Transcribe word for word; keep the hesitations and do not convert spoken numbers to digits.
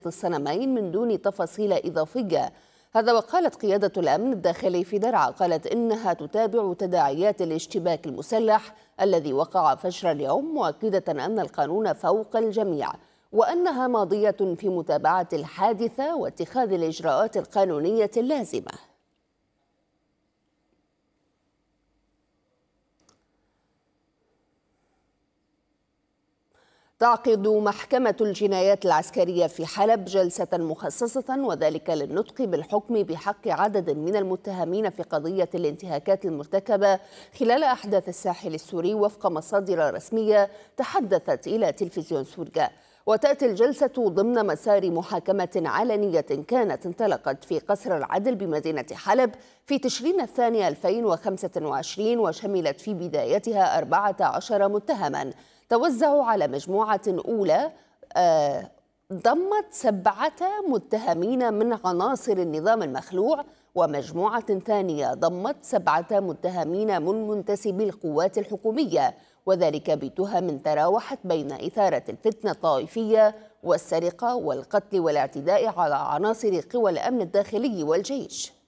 الصنمين من دون تفاصيل إضافية. هذا وقالت قيادة الأمن الداخلي في درعا، قالت إنها تتابع تداعيات الاشتباك المسلح الذي وقع فجر اليوم، مؤكدة أن القانون فوق الجميع وأنها ماضية في متابعة الحادثة واتخاذ الإجراءات القانونية اللازمة. تعقد محكمة الجنايات العسكرية في حلب جلسة مخصصة وذلك للنطق بالحكم بحق عدد من المتهمين في قضية الانتهاكات المرتكبة خلال أحداث الساحل السوري وفق مصادر رسمية تحدثت إلى تلفزيون سوريا. وتأتي الجلسة ضمن مسار محاكمة علنية كانت انطلقت في قصر العدل بمدينة حلب في تشرين الثاني ألفين وخمسة وعشرين، وشملت في بدايتها أربعة عشر متهما توزعوا على مجموعة أولى ضمت سبعة متهمين من عناصر النظام المخلوع، ومجموعة ثانية ضمت سبعة متهمين من منتسبي القوات الحكومية، وذلك بتهم تراوحت بين إثارة الفتنة الطائفية والسرقة والقتل والاعتداء على عناصر قوى الأمن الداخلي والجيش.